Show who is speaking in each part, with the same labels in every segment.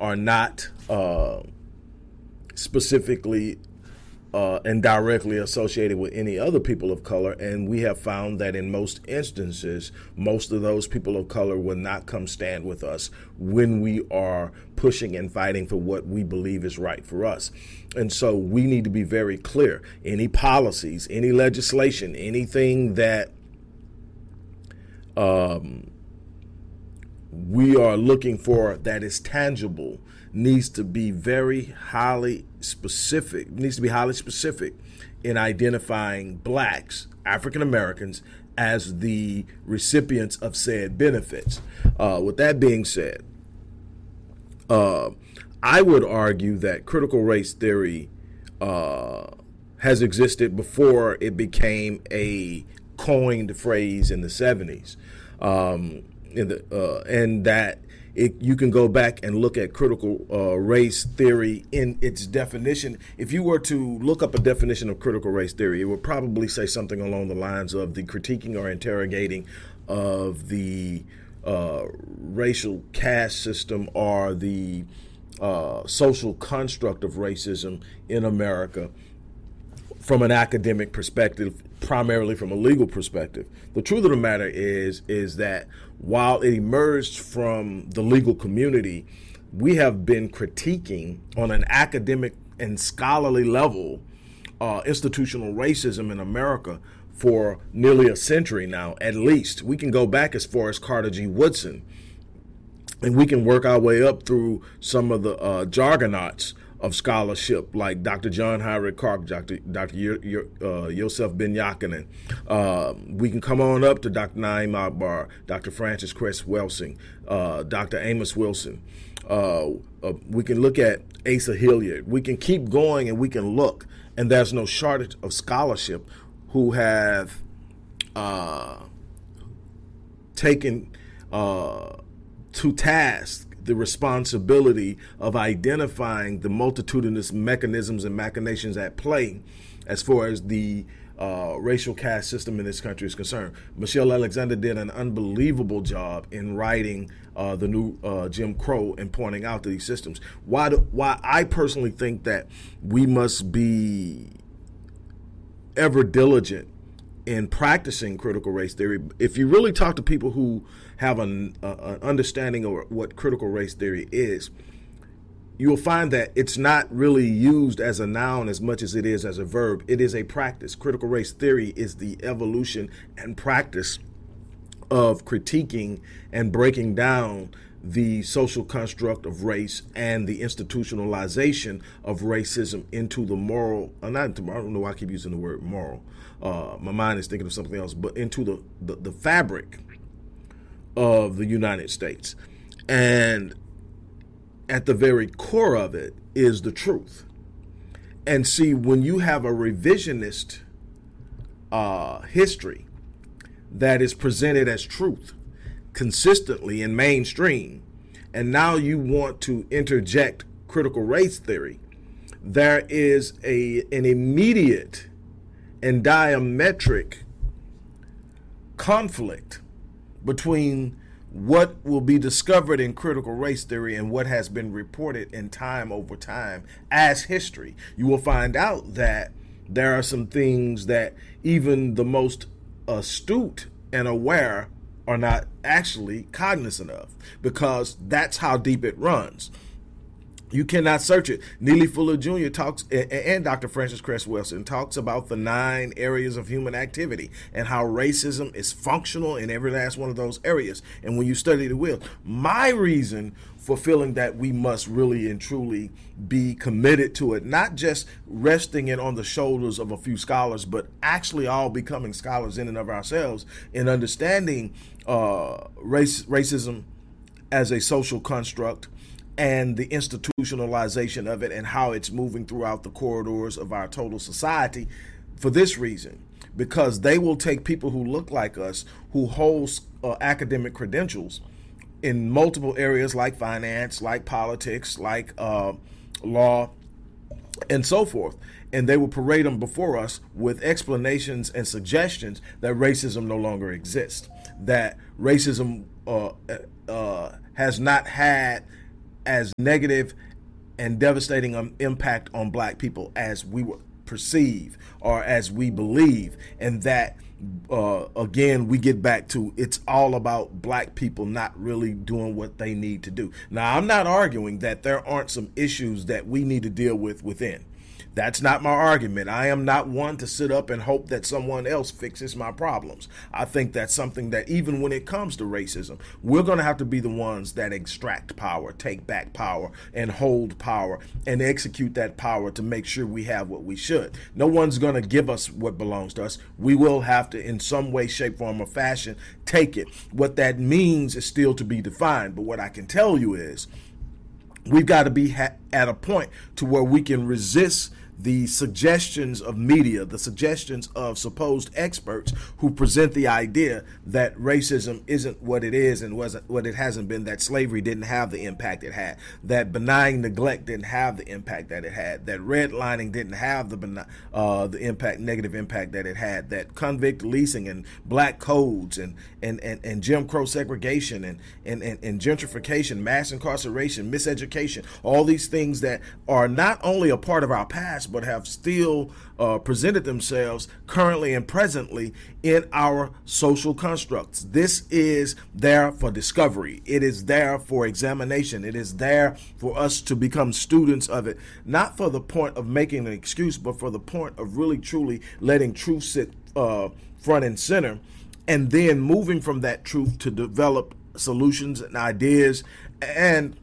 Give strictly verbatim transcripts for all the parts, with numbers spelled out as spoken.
Speaker 1: are not uh, specifically uh, and directly associated with any other people of color. And we have found that in most instances, most of those people of color will not come stand with us when we are pushing and fighting for what we believe is right for us. And so we need to be very clear. Any policies, any legislation, anything that um, we are looking for that is tangible needs to be very highly specific, needs to be highly specific in identifying blacks, African Americans, as the recipients of said benefits. Uh, with that being said, uh, I would argue that critical race theory uh, has existed before it became a coined phrase in the seventies, um, in the, uh, and that It, you can go back and look at critical uh, race theory in its definition. If you were to look up a definition of critical race theory, it would probably say something along the lines of the critiquing or interrogating of the uh, racial caste system or the uh, social construct of racism in America from an academic perspective, primarily from a legal perspective. The truth of the matter is, is that while it emerged from the legal community, we have been critiquing on an academic and scholarly level uh, institutional racism in America for nearly a century now, at least. We can go back as far as Carter G. Woodson, and we can work our way up through some of the uh, jargonauts of scholarship, like Doctor John Heinrich Clark, Doctor Doctor Uh, Yosef Ben Yakinen. Uh, we can come on up to Doctor Naim Akbar, Doctor Francis Cress Welsing, uh, Doctor Amos Wilson. Uh, uh, we can look at Asa Hilliard. We can keep going and we can look, and there's no shortage of scholarship who have uh, taken uh, to task the responsibility of identifying the multitudinous mechanisms and machinations at play as far as the uh, racial caste system in this country is concerned. Michelle Alexander did an unbelievable job in writing uh, the new uh, Jim Crow and pointing out these systems. Why, do, why I personally think that we must be ever diligent in practicing critical race theory. If you really talk to people who have an, uh, an understanding of what critical race theory is, you will find that it's not really used as a noun as much as it is as a verb. It is a practice. Critical race theory is the evolution and practice of critiquing and breaking down the social construct of race and the institutionalization of racism into the moral, uh, not into, I don't know why I keep using the word moral. Uh, my mind is thinking of something else, but into the, the, the fabric of the United States. And at the very core of it is the truth. And see, when you have a revisionist uh, history that is presented as truth consistently in mainstream, and now you want to interject critical race theory, there is a an immediate and diametric conflict between what will be discovered in critical race theory and what has been reported in time over time as history. You will find out that there are some things that even the most astute and aware are not actually cognizant of, because that's how deep it runs. You cannot search it. Neely Fuller Junior talks, and Doctor Francis Cress Welsing talks about the nine areas of human activity and how racism is functional in every last one of those areas. And when you study the will, my reason for feeling that we must really and truly be committed to it, not just resting it on the shoulders of a few scholars, but actually all becoming scholars in and of ourselves in understanding uh, race, racism as a social construct, and the institutionalization of it and how it's moving throughout the corridors of our total society, for this reason, because they will take people who look like us, who hold uh, academic credentials in multiple areas like finance, like politics, like uh, law, and so forth, and they will parade them before us with explanations and suggestions that racism no longer exists, that racism uh, uh, has not had as negative and devastating um, impact on black people as we perceive or as we believe, and that uh, again we get back to it's all about black people not really doing what they need to do. Now, I'm not arguing that there aren't some issues that we need to deal with within. That's not my argument. I am not one to sit up and hope that someone else fixes my problems. I think that's something that even when it comes to racism, we're going to have to be the ones that extract power, take back power, and hold power, and execute that power to make sure we have what we should. No one's going to give us what belongs to us. We will have to, in some way, shape, form, or fashion, take it. What that means is still to be defined. But what I can tell you is we've got to be ha- at a point to where we can resist the suggestions of media, the suggestions of supposed experts who present the idea that racism isn't what it is and wasn't what it hasn't been, that slavery didn't have the impact it had, that benign neglect didn't have the impact that it had, that redlining didn't have the benign, uh, the impact, negative impact that it had, that convict leasing and black codes and and, and, and Jim Crow segregation and, and, and, and gentrification, mass incarceration, miseducation, all these things that are not only a part of our past, but have still uh, presented themselves currently and presently in our social constructs. This is there for discovery. It is there for examination. It is there for us to become students of it, not for the point of making an excuse, but for the point of really truly letting truth sit uh, front and center, and then moving from that truth to develop solutions and ideas and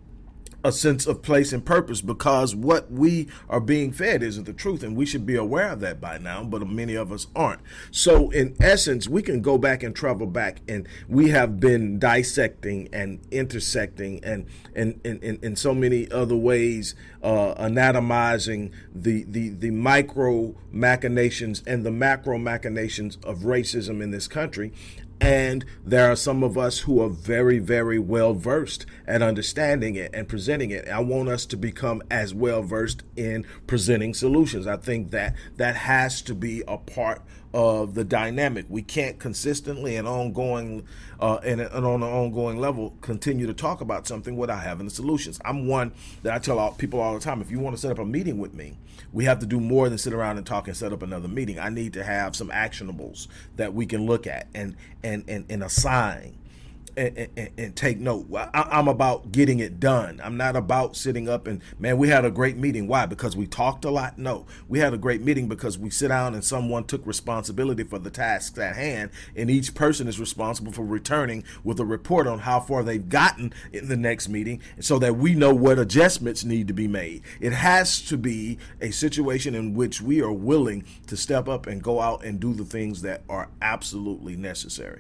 Speaker 1: a sense of place and purpose, because what we are being fed isn't the truth, and we should be aware of that by now, but many of us aren't. So in essence, we can go back and travel back, and we have been dissecting and intersecting and and in so many other ways uh, anatomizing the, the, the micro machinations and the macro machinations of racism in this country. And there are some of us who are very, very well versed at understanding it and presenting it. I want us to become as well versed in presenting solutions. I think that that has to be a part of the dynamic. We can't consistently and ongoing uh, and, and on an ongoing level continue to talk about something without having the solutions. I'm one that I tell all, people all the time, if you want to set up a meeting with me, we have to do more than sit around and talk and set up another meeting. I need to have some actionables that we can look at and and and, and assign and, and, and take note. I, I'm about getting it done. I'm not about sitting up and, man, we had a great meeting. Why? Because we talked a lot? No. We had a great meeting because we sit down and someone took responsibility for the tasks at hand, and each person is responsible for returning with a report on how far they've gotten in the next meeting so that we know what adjustments need to be made. It has to be a situation in which we are willing to step up and go out and do the things that are absolutely necessary.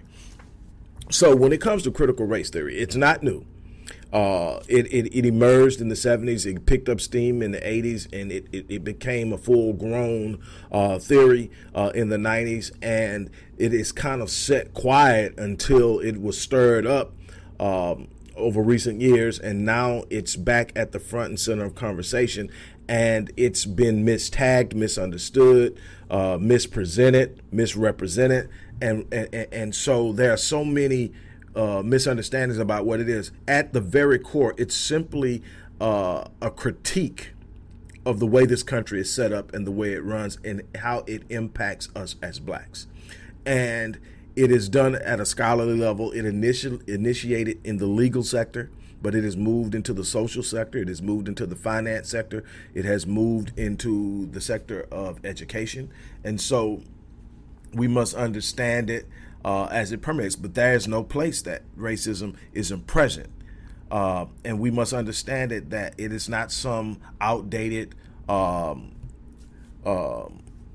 Speaker 1: So when it comes to critical race theory, it's not new. Uh, it, it, it emerged in the seventies, it picked up steam in the eighties, and it, it, it became a full-grown uh, theory uh, in the nineties, and it is kind of set quiet until it was stirred up um, over recent years, and now it's back at the front and center of conversation, and it's been mistagged, misunderstood, uh, mispresented, misrepresented, and, and, and so there are so many uh, misunderstandings about what it is. At the very core, it's simply uh, a critique of the way this country is set up and the way it runs and how it impacts us as blacks. And it is done at a scholarly level. It initi- initiated in the legal sector, but it has moved into the social sector. It has moved into the finance sector. It has moved into the sector of education. And so we must understand it uh, as it permeates. But there is no place that racism isn't present. Uh, and we must understand it that it is not some outdated um, uh,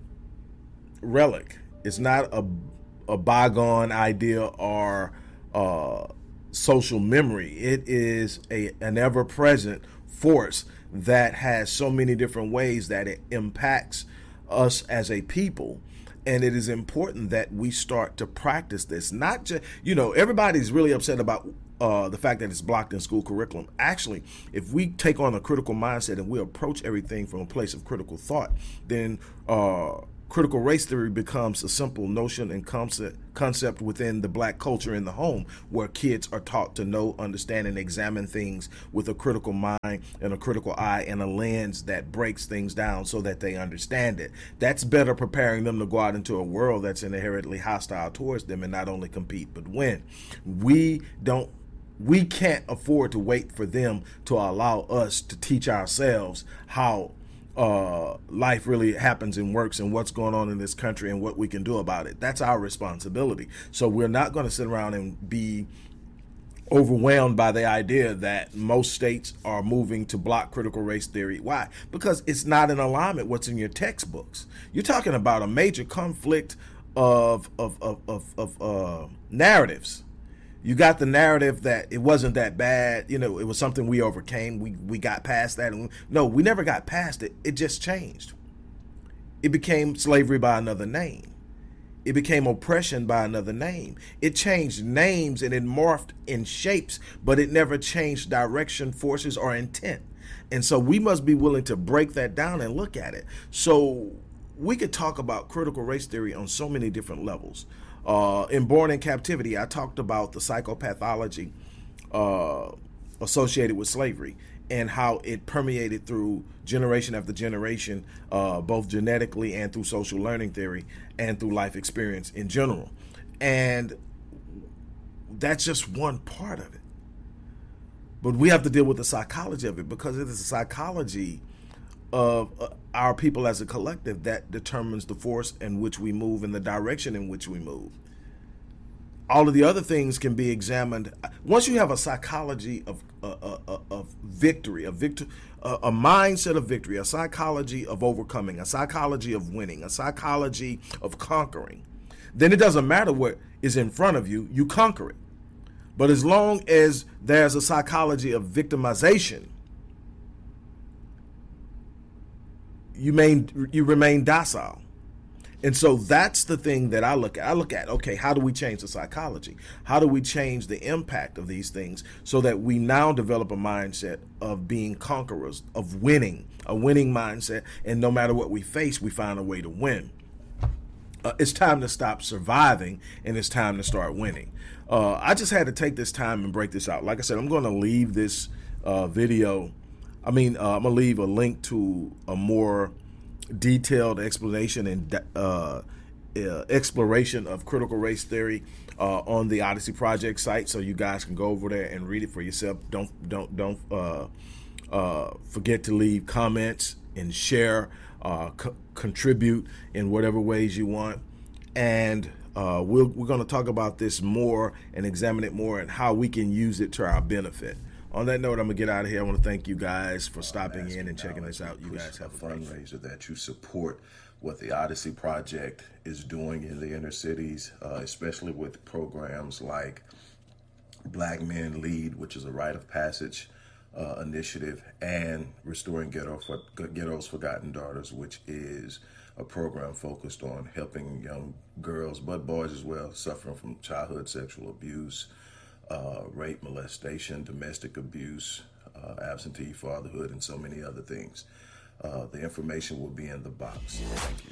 Speaker 1: relic. It's not a, a bygone idea or uh, social memory. It is a an ever-present force that has so many different ways that it impacts us as a people. And it is important that we start to practice this. Not just, you know, everybody's really upset about uh, the fact that it's blocked in school curriculum. Actually, if we take on a critical mindset and we approach everything from a place of critical thought, then uh, critical race theory becomes a simple notion and concept concept within the black culture in the home, where kids are taught to know, understand, and examine things with a critical mind and a critical eye and a lens that breaks things down so that they understand it. That's better preparing them to go out into a world that's inherently hostile towards them and not only compete but win. We don't we can't afford to wait for them to allow us to teach ourselves how Uh, life really happens and works and what's going on in this country and what we can do about it. That's our responsibility. So we're not going to sit around and be overwhelmed by the idea that most states are moving to block critical race theory. Why? Because it's not in alignment with what's in your textbooks. You're talking about a major conflict of of of of, of uh, narratives. You got the narrative that it wasn't that bad, you know, it was something we overcame. We we got past that. And no, we never got past it. It just changed. It became slavery by another name. It became oppression by another name. It changed names and it morphed in shapes, but it never changed direction, forces, or intent. And so we must be willing to break that down and look at it. So we could talk about critical race theory on so many different levels. Uh, in Born in Captivity, I talked about the psychopathology uh, associated with slavery and how it permeated through generation after generation, uh, both genetically and through social learning theory and through life experience in general. And that's just one part of it. But we have to deal with the psychology of it, because it is the psychology of uh, our people as a collective that determines the force in which we move and the direction in which we move. All of the other things can be examined. Once you have a psychology of uh, uh, uh, of victory, a victor, uh, a mindset of victory, a psychology of overcoming, a psychology of winning, a psychology of conquering, then it doesn't matter what is in front of you, you conquer it. But as long as there's a psychology of victimization, you remain, you remain docile. And so that's the thing that I look at. I look at, okay, how do we change the psychology? How do we change the impact of these things so that we now develop a mindset of being conquerors, of winning, a winning mindset, and no matter what we face, we find a way to win. Uh, it's time to stop surviving, and it's time to start winning. Uh, I just had to take this time and break this out. Like I said, I'm going to leave this uh, video. I mean, uh, I'm going to leave a link to a more detailed explanation and uh, uh, exploration of critical race theory uh, on the Odyssey Project site, so you guys can go over there and read it for yourself. Don't don't don't uh, uh, forget to leave comments and share, uh, co- contribute in whatever ways you want, and uh, we'll, we're going to talk about this more and examine it more and how we can use it to our benefit. On that note, I'm going to get out of here. I want to thank you guys for stopping in and checking this out. You guys have a
Speaker 2: fundraiser that you support what the Odyssey Project is doing in the inner cities, uh, especially with programs like Black Men Lead, which is a rite of passage uh, initiative, and Restoring Ghetto for, Ghetto's Forgotten Daughters, which is a program focused on helping young girls, but boys as well, suffering from childhood sexual abuse, Uh, rape, molestation, domestic abuse, uh, absentee fatherhood, and so many other things. Uh, the information will be in the box. Thank you.